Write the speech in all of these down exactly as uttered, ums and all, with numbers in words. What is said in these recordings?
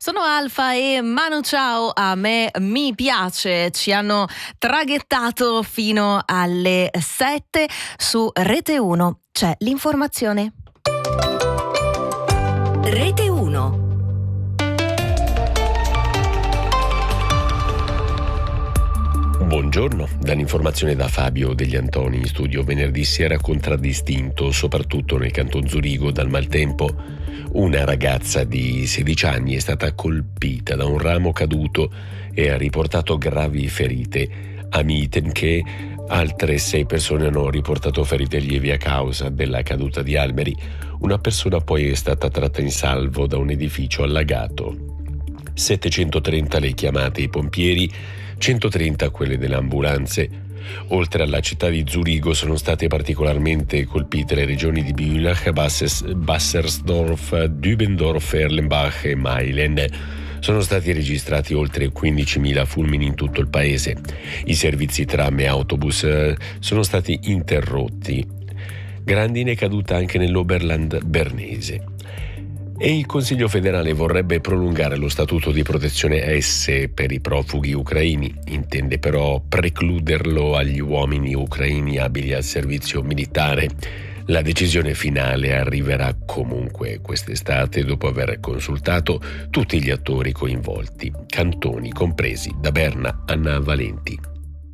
Sono Alfa e Manu Ciao, a me mi piace, ci hanno traghettato fino alle sette su Rete uno. C'è l'informazione. Rete uno. Buongiorno, dall'informazione da Fabio Degli Antoni in studio. Venerdì sera contraddistinto, soprattutto nel canton Zurigo, dal maltempo. Una ragazza di sedici anni è stata colpita da un ramo caduto e ha riportato gravi ferite. A Mitenche altre sei persone hanno riportato ferite lievi a causa della caduta di alberi. Una persona poi è stata tratta in salvo da un edificio allagato. settecentotrenta le chiamate ai pompieri, centotrenta quelle delle ambulanze. Oltre alla città di Zurigo sono state particolarmente colpite le regioni di Bülach, Basses, Bassersdorf, Dübendorf, Erlenbach e Meilen. Sono stati registrati oltre quindicimila fulmini in tutto il paese. I servizi tram e autobus sono stati interrotti. Grandine è caduta anche nell'Oberland bernese. E il Consiglio federale vorrebbe prolungare lo statuto di protezione S per i profughi ucraini, intende però precluderlo agli uomini ucraini abili al servizio militare. La decisione finale arriverà comunque quest'estate dopo aver consultato tutti gli attori coinvolti, cantoni compresi. Da Berna, Anna Valenti.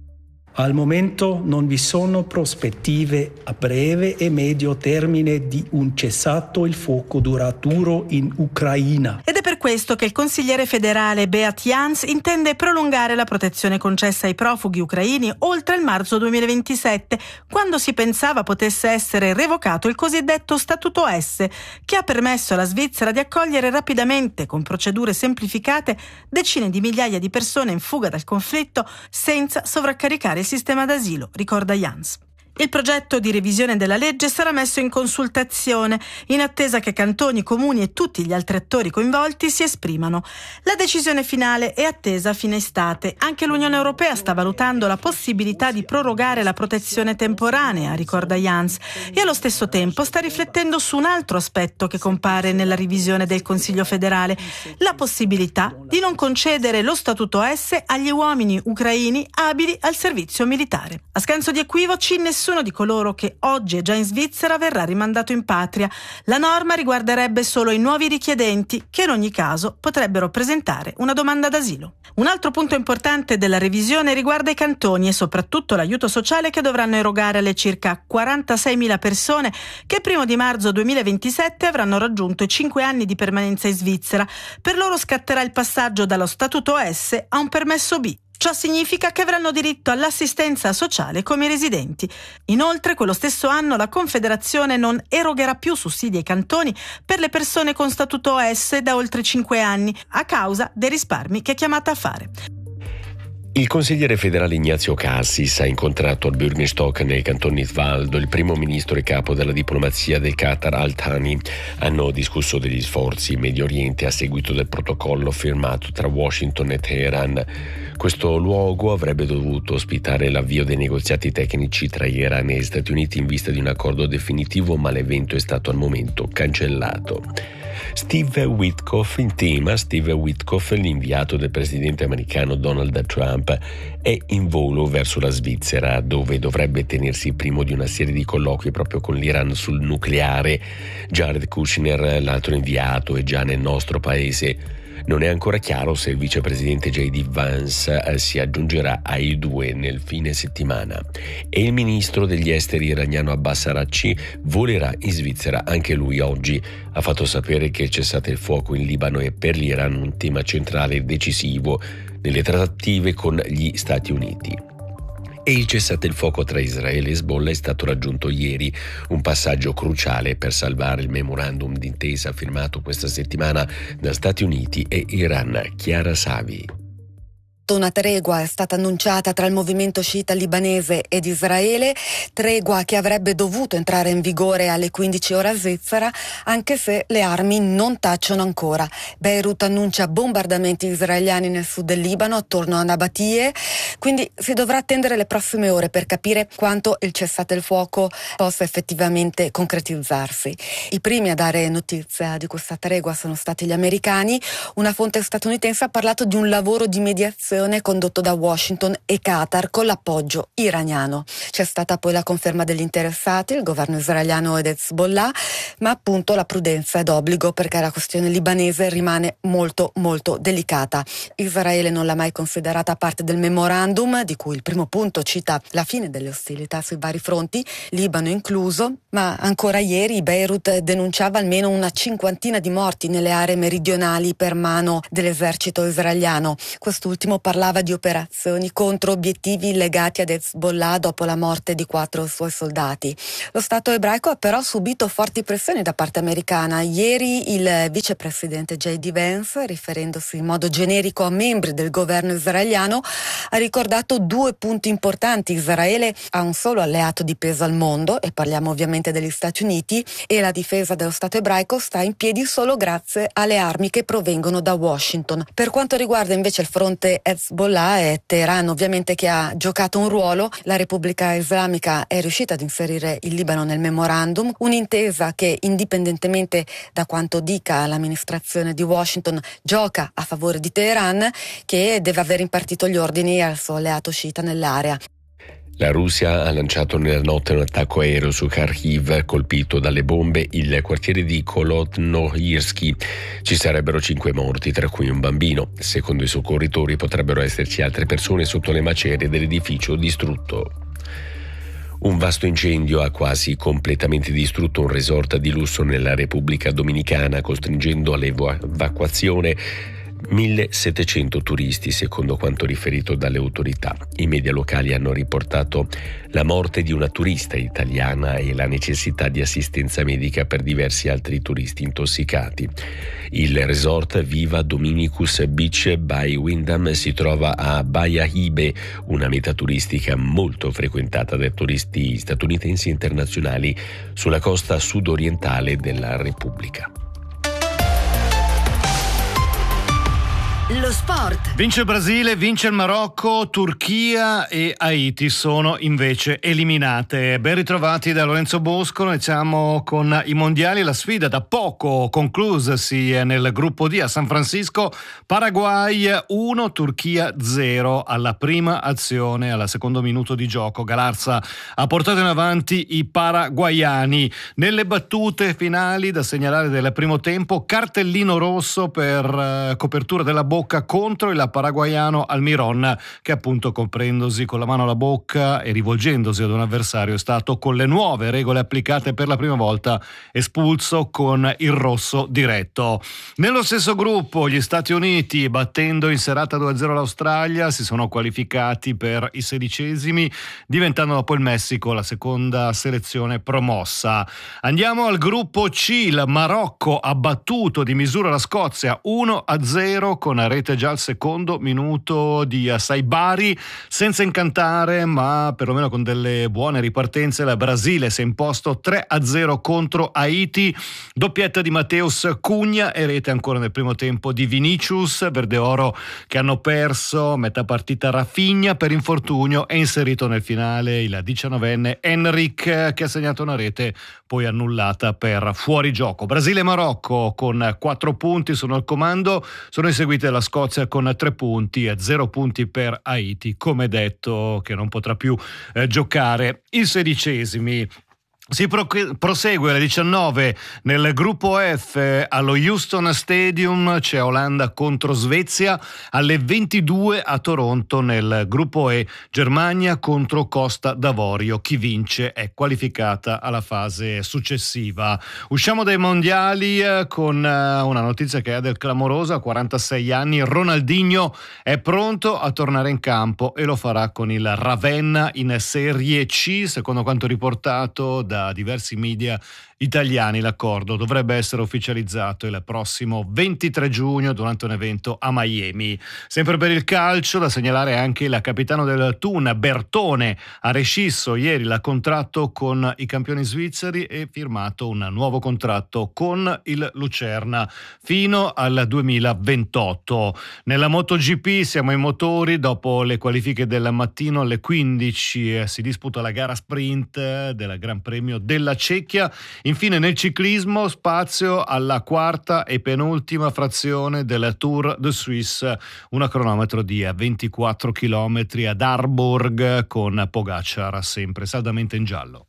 Al momento non vi sono prospettive a breve e medio termine di un cessato il fuoco duraturo in Ucraina. Ed è per questo che il consigliere federale Beat Jans intende prolungare la protezione concessa ai profughi ucraini oltre il marzo duemilaventisette, quando si pensava potesse essere revocato il cosiddetto Statuto S, che ha permesso alla Svizzera di accogliere rapidamente, con procedure semplificate, decine di migliaia di persone in fuga dal conflitto senza sovraccaricare il sistema d'asilo, ricorda Jans. Il progetto di revisione della legge sarà messo in consultazione, in attesa che cantoni, comuni e tutti gli altri attori coinvolti si esprimano. La decisione finale è attesa a fine estate. Anche l'Unione Europea sta valutando la possibilità di prorogare la protezione temporanea, ricorda Jans, e allo stesso tempo sta riflettendo su un altro aspetto che compare nella revisione del Consiglio federale, la possibilità di non concedere lo Statuto S agli uomini ucraini abili al servizio militare. A scanso di equivoci, nessuno Nessuno di coloro che oggi è già in Svizzera verrà rimandato in patria. La norma riguarderebbe solo i nuovi richiedenti, che in ogni caso potrebbero presentare una domanda d'asilo. Un altro punto importante della revisione riguarda i cantoni e soprattutto l'aiuto sociale che dovranno erogare alle circa quarantaseimila persone che primo di marzo duemilaventisette avranno raggiunto i cinque anni di permanenza in Svizzera. Per loro scatterà il passaggio dallo Statuto S a un permesso B. Ciò significa che avranno diritto all'assistenza sociale come i residenti. Inoltre, quello stesso anno la Confederazione non erogherà più sussidi ai cantoni per le persone con Statuto S da oltre cinque anni, a causa dei risparmi che è chiamata a fare. Il consigliere federale Ignazio Cassis ha incontrato al Bürgenstock nel canton Nidwaldo il primo ministro e capo della diplomazia del Qatar Al-Thani. Hanno discusso degli sforzi in Medio Oriente a seguito del protocollo firmato tra Washington e Teheran. Questo luogo avrebbe dovuto ospitare l'avvio dei negoziati tecnici tra Iran e Stati Uniti in vista di un accordo definitivo, ma l'evento è stato al momento cancellato. Steve Witkoff, in tema, Steve Witkoff, l'inviato del presidente americano Donald Trump, è in volo verso la Svizzera, dove dovrebbe tenersi il primo di una serie di colloqui proprio con l'Iran sul nucleare. Jared Kushner, l'altro inviato, è già nel nostro paese. Non è ancora chiaro se il vicepresidente J D Vance si aggiungerà ai due nel fine settimana. E il ministro degli esteri iraniano Abbas Araghchi volerà in Svizzera anche lui oggi. Ha fatto sapere che il cessate il fuoco in Libano è per l'Iran un tema centrale e decisivo nelle trattative con gli Stati Uniti. E il cessate il fuoco tra Israele e Hezbollah è stato raggiunto ieri, un passaggio cruciale per salvare il memorandum d'intesa firmato questa settimana da Stati Uniti e Iran. Chiara Savi. ventotto una tregua è stata annunciata tra il movimento sciita libanese ed Israele, tregua che avrebbe dovuto entrare in vigore alle quindici ora svizzera, anche se le armi non tacciono ancora. Beirut annuncia bombardamenti israeliani nel sud del Libano, attorno a Nabatie, quindi si dovrà attendere le prossime ore per capire quanto il cessate il fuoco possa effettivamente concretizzarsi. I primi a dare notizia di questa tregua sono stati gli americani. Una fonte statunitense ha parlato di un lavoro di mediazione condotto da Washington e Qatar con l'appoggio iraniano. C'è stata poi la conferma degli interessati, il governo israeliano ed Hezbollah, ma appunto la prudenza è d'obbligo perché la questione libanese rimane molto molto delicata. Israele non l'ha mai considerata parte del memorandum, di cui il primo punto cita la fine delle ostilità sui vari fronti, Libano incluso, ma ancora ieri Beirut denunciava almeno una cinquantina di morti nelle aree meridionali per mano dell'esercito israeliano. Quest'ultimo parlava di operazioni contro obiettivi legati ad Hezbollah dopo la morte di quattro suoi soldati. Lo Stato ebraico ha però subito forti pressioni da parte americana. Ieri il vicepresidente J D Vance, riferendosi in modo generico a membri del governo israeliano, ha ricordato due punti importanti. Israele ha un solo alleato di peso al mondo, e parliamo ovviamente degli Stati Uniti, e la difesa dello Stato ebraico sta in piedi solo grazie alle armi che provengono da Washington. Per quanto riguarda invece il fronte Hezbollah, è Teheran ovviamente che ha giocato un ruolo. La Repubblica Islamica è riuscita ad inserire il Libano nel memorandum, un'intesa che indipendentemente da quanto dica l'amministrazione di Washington gioca a favore di Teheran, che deve aver impartito gli ordini al suo alleato sciita nell'area. La Russia ha lanciato nella notte un attacco aereo su Kharkiv, colpito dalle bombe il quartiere di Kolotnohirskyi. Ci sarebbero cinque morti, tra cui un bambino. Secondo i soccorritori potrebbero esserci altre persone sotto le macerie dell'edificio distrutto. Un vasto incendio ha quasi completamente distrutto un resort di lusso nella Repubblica Dominicana, costringendo all'evacuazione millesettecento turisti, secondo quanto riferito dalle autorità. I media locali hanno riportato la morte di una turista italiana e la necessità di assistenza medica per diversi altri turisti intossicati. Il resort Viva Dominicus Beach by Wyndham si trova a Bahia Hibe, una meta turistica molto frequentata da turisti statunitensi e internazionali sulla costa sudorientale della Repubblica. Lo sport. Vince il Brasile, vince il Marocco, Turchia e Haiti sono invece eliminate. Ben ritrovati da Lorenzo Bosco. Iniziamo con i mondiali. La sfida da poco conclusasi nel gruppo D a San Francisco. Paraguay uno, Turchia zero alla prima azione, al secondo minuto di gioco. Galarza ha portato in avanti i paraguayani. Nelle battute finali da segnalare del primo tempo, cartellino rosso per uh, copertura della bocca contro il paraguaiano Almiron, che appunto coprendosi con la mano alla bocca e rivolgendosi ad un avversario è stato, con le nuove regole applicate per la prima volta, espulso con il rosso diretto. Nello stesso gruppo gli Stati Uniti, battendo in serata due a zero l'Australia, si sono qualificati per i sedicesimi, diventando dopo il Messico la seconda selezione promossa. Andiamo al gruppo C. Il Marocco ha battuto di misura la Scozia uno a zero con rete già al secondo minuto di Saibari, senza incantare ma perlomeno con delle buone ripartenze. Il Brasile si è imposto tre a zero contro Haiti, doppietta di Mateus Cunha e rete ancora nel primo tempo di Vinicius. Verdeoro che hanno perso metà partita Rafinha per infortunio, è inserito nel finale il diciannovenne Henrik, che ha segnato una rete poi annullata per fuorigioco. Brasile e Marocco con quattro punti sono al comando, sono inseguite dalla Scozia con tre punti e zero punti per Haiti, come detto, che non potrà più eh, giocare i sedicesimi. Si pro- prosegue alle diciannove nel gruppo F allo Houston Stadium, c'è Olanda contro Svezia. Alle ventidue a Toronto nel gruppo E, Germania contro Costa d'Avorio. Chi vince è qualificata alla fase successiva. Usciamo dai mondiali con una notizia che è del clamoroso. A quarantasei anni Ronaldinho è pronto a tornare in campo e lo farà con il Ravenna in Serie C, secondo quanto riportato da diversi media italiani. L'accordo dovrebbe essere ufficializzato il prossimo ventitré giugno durante un evento a Miami. Sempre per il calcio, da segnalare anche il capitano del Thun, Bertone, ha rescisso ieri il contratto con i campioni svizzeri e firmato un nuovo contratto con il Lucerna fino al duemilaventotto. Nella MotoGP siamo ai motori, dopo le qualifiche del mattino alle quindici eh, si disputa la gara sprint del Gran Premio della Cecchia. Infine nel ciclismo spazio alla quarta e penultima frazione del Tour de Suisse, una cronometro di ventiquattro chilometri ad Harburg con Pogacar sempre saldamente in giallo.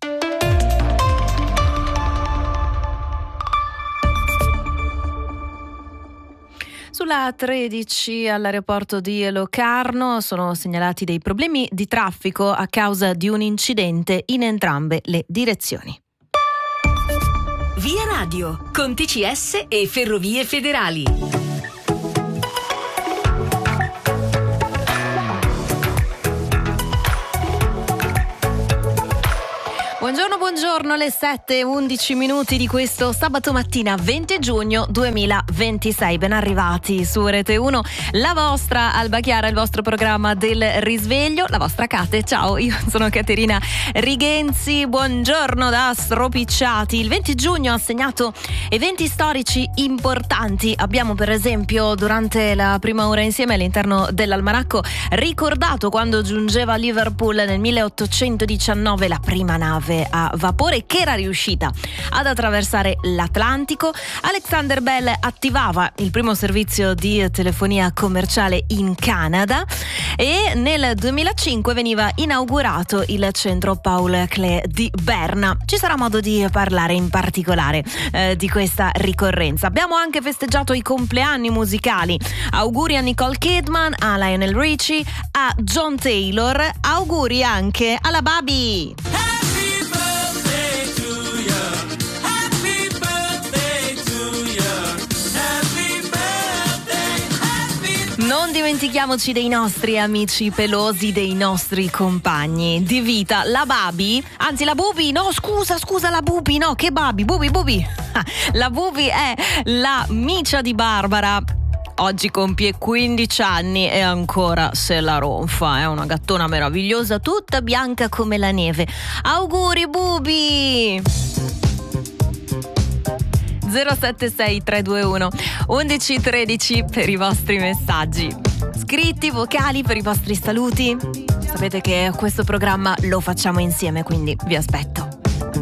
Sulla tredici all'aeroporto di Locarno sono segnalati dei problemi di traffico a causa di un incidente in entrambe le direzioni. Via Radio, con T C S e Ferrovie Federali. Buongiorno, buongiorno, le sette e undici minuti di questo sabato mattina venti giugno duemilaventisei. Ben arrivati su Rete uno, la vostra Alba Chiara, il vostro programma del risveglio, la vostra Cate. Ciao, io sono Caterina Righenzi, buongiorno da Stropicciati. Il venti giugno ha segnato eventi storici importanti. Abbiamo per esempio durante la prima ora insieme all'interno dell'almanacco ricordato quando giungeva a Liverpool nel milleottocentodiciannove la prima nave a vapore che era riuscita ad attraversare l'Atlantico. Alexander Bell attivava il primo servizio di telefonia commerciale in Canada e nel duemilacinque veniva inaugurato il centro Paul Klee di Berna. Ci sarà modo di parlare in particolare eh, di questa ricorrenza. Abbiamo anche festeggiato i compleanni musicali. Auguri a Nicole Kidman, a Lionel Richie, a John Taylor. Auguri anche alla Babi. Non dimentichiamoci dei nostri amici pelosi, dei nostri compagni di vita, la Babi, anzi la Bubi, no scusa, scusa la Bubi, no che Babi, Bubi, Bubi. La Bubi è la micia di Barbara. Oggi compie quindici anni e ancora se la ronfa, è una gattona meravigliosa, tutta bianca come la neve. Auguri Bubi! zero sette sei tre due uno undici tredici per i vostri messaggi scritti, vocali, per i vostri saluti. Sapete che questo programma lo facciamo insieme, quindi vi aspetto.